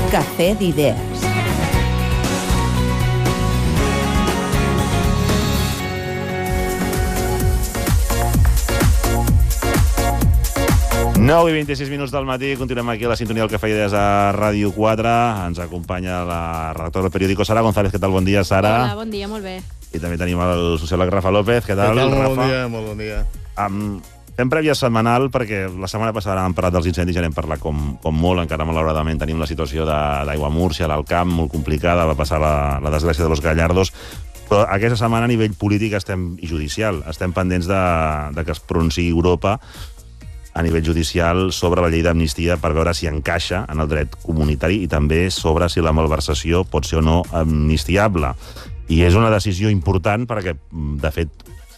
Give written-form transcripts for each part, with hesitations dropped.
Cafè d'idees. Nou i 26 minuts del matí, continuem aquí a la sintonia del Cafè Idees a Ràdio 4. Ens acompanya la redactora del periòdico Sara González. Què tal? Bon dia, Sara. Hola, bon dia, molt bé. I també tenim el sociòleg Rafa López. Què tal, Rafa? Bon dia, molt bon dia. Fem prèvia setmanal perquè la setmana passada hem parlat dels incendis i n'hem parlat com molt. Encara malauradament tenim la situació d'Aigua Múrcia, a l'Alt Camp, molt complicada. Va passar la desgràcia de los Gallardos. Però aquesta setmana a nivell polític i judicial estem pendents de que es pronunciï Europa a nivell judicial sobre la llei d'amnistia per veure si encaixa en el dret comunitari i també sobre si la malversació pot ser o no amnistiable. I és una decisió important perquè, de fet,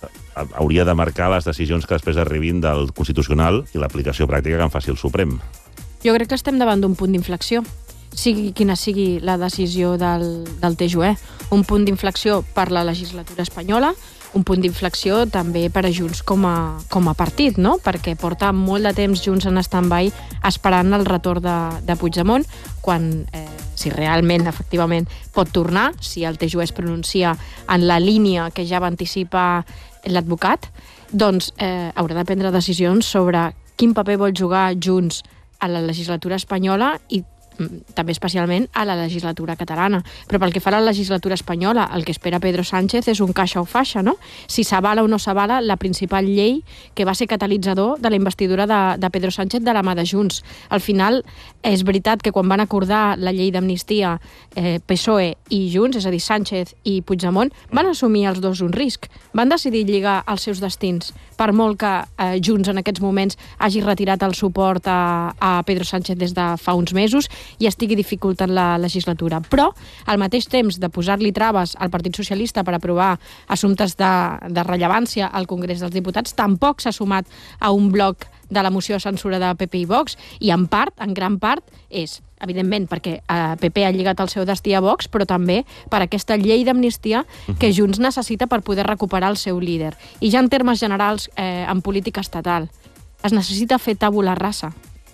hauria de marcar les decisions que després arribin del Constitucional i l'aplicació pràctica que en faci el Suprem. Jo crec que estem davant d'un punt d'inflexió, sigui quina sigui la decisió del TJUE. Un punt d'inflexió per la legislatura espanyola, un punt d'inflexió també per a Junts com a partit, no? Perquè porta molt de temps Junts en stand-by esperant el retorn de Puigdemont, quan, si realment, efectivament, pot tornar, si el TJUE es pronuncia en la línia que ja va anticipar l'advocat, doncs haurà de prendre decisions sobre quin paper vol jugar Junts a la legislatura espanyola i també especialment a la legislatura catalana. Però pel que fa a la legislatura espanyola, el que espera Pedro Sánchez és un caixa o faixa, no? Si s'avala o no s'avala la principal llei que va ser catalitzador de la investidura de Pedro Sánchez de la mà de Junts. Al final, és veritat que quan van acordar la llei d'amnistia PSOE i Junts, és a dir, Sánchez i Puigdemont, van assumir els dos un risc. Van decidir lligar els seus destins, per molt que Junts en aquests moments hagi retirat el suport a Pedro Sánchez des de fa uns mesos i estigui dificultant la legislatura. Però, al mateix temps de posar-li traves al Partit Socialista per aprovar assumptes de rellevància al Congrés dels Diputats, tampoc s'ha sumat a un bloc de la moció de censura de PP i Vox, i en gran part, és, evidentment, perquè PP ha lligat el seu destí a Vox, però també per aquesta llei d'amnistia que Junts necessita per poder recuperar el seu líder. I ja en termes generals, en política estatal, es necessita fer tabula rasa.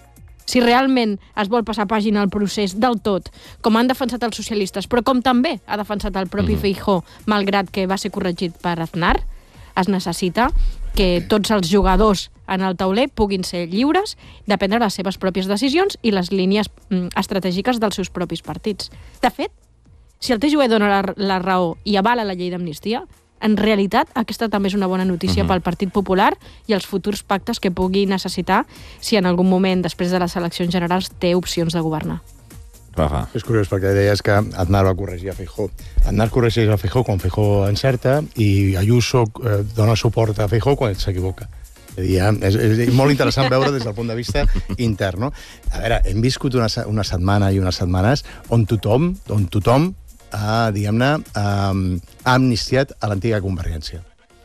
Si realment es vol passar pàgina al procés del tot, com han defensat els socialistes, però com també ha defensat el propi Feijóo, malgrat que va ser corregit per Aznar, es necessita que tots els jugadors en el tauler puguin ser lliures de prendre les seves pròpies decisions i les línies estratègiques dels seus propis partits. De fet, si el TJUE dona la raó i avala la llei d'amnistia, en realitat, aquesta també és una bona notícia pel Partit Popular i els futurs pactes que pugui necessitar si en algun moment, després de les eleccions generals, té opcions de governar. Rafa. És curiós, perquè deies que Aznar va corregir a Feijóo. Aznar corregeix a Feijóo quan Feijóo encerta i Ayuso dona suport a Feijóo quan s'equivoca. És molt interessant veure des del punt de vista intern, no? A veure, hem viscut una setmana i unes setmanes on tothom diguem-ne, ha amnistiat a l'antiga Convergència.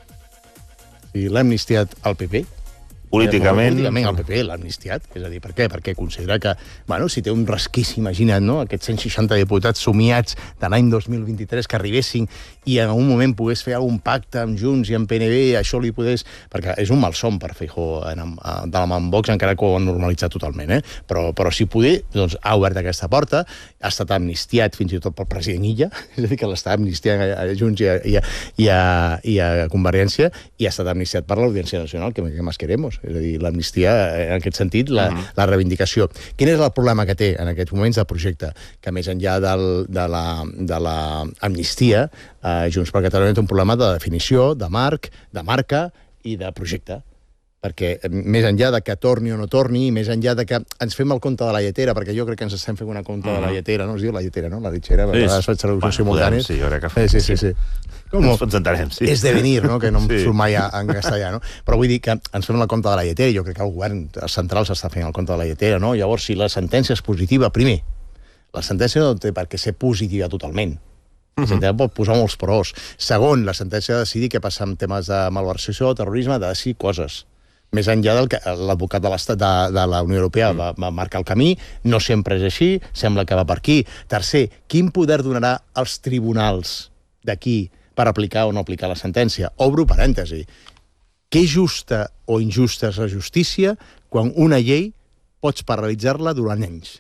L'ha amnistiat al PP. Políticament el PP l'ha amnistiat. És a dir, per què? Perquè considera que, si té un resquici, imagina't, no? Aquests 160 diputats somiats de l'any 2023 que arribessin i en un moment pogués fer algun pacte amb Junts i amb PNB i això li podés... Perquè és un malson per Feijóo de la mà amb Vox, encara que ho han normalitzat totalment, però si poder, doncs ha obert aquesta porta, ha estat amnistiat fins i tot pel president Illa, és a dir, que l'està amnistiant a Junts i a Convergència, i ha estat amnistiat per l'Audiència Nacional, que més queremos. És a dir, l'amnistia, en aquest sentit, la reivindicació. Quin és el problema que té en aquests moments el projecte? Que més enllà de l'amnistia, Junts per Catalunya té un problema de definició, de marca i de projecte. Perquè més enllà de que torni o no torni, més enllà de que ens fem el compte de la lletera, perquè jo crec que ens estem fent una compte de la lletera, no? Es diu la lletera, no? La ditxera, a vegades faig traduccions simultànies. Sí, jo crec que sí. Ens entenem, sí. És devenir, no? Que no em surt mai en castellà, no? Però vull dir que ens fem el compte de la lletera, i jo crec que el govern central s'està fent el compte de la lletera, no? Llavors, si la sentència és positiva, primer, la sentència no té per què ser positiva totalment. La sentència pot posar molts pros. Segon, la sentència ha de decidir què passa amb temes de malversació, terrorisme, ha de decidir coses. Més enllà del que l'advocat de l'Estat de la Unió Europea va marcar el camí, no sempre és així, sembla que va per aquí. Tercer, quin poder donarà als tribunals d'aquí per aplicar o no aplicar la sentència? Obro parèntesi. Que justa o injusta és la justícia quan una llei pots paralitzar-la durant anys?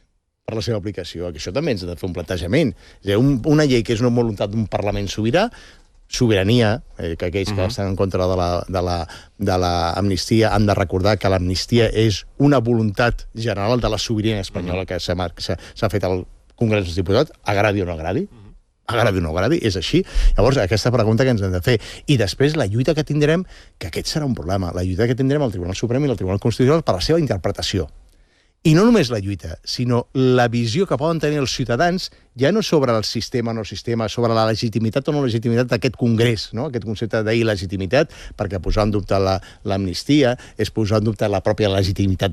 per la seva aplicació. Que això també ens ha de fer un plantejament. És a dir, una llei que és una voluntat d'un Parlament sobirà, sobirania, que aquells que estan en contra de l'amnistia han de recordar que l'amnistia és una voluntat general de la sobirania espanyola que s'ha fet al Congrés dels Diputats, agradi o no agradi. Agradi o no agradi, és així. Llavors, aquesta pregunta que ens hem de fer. I després, la lluita que tindrem, que aquest serà un problema, la lluita que tindrem al Tribunal Suprem i al Tribunal Constitucional per la seva interpretació. I no només la lluita, sinó la visió que poden tenir els ciutadans, ja no sobre el sistema o no sistema, sobre la legitimitat o no legitimitat d'aquest congrés, no? Aquest concepte d'il·legitimitat, perquè posar en dubte l'amnistia és posar en dubte la pròpia legitimitat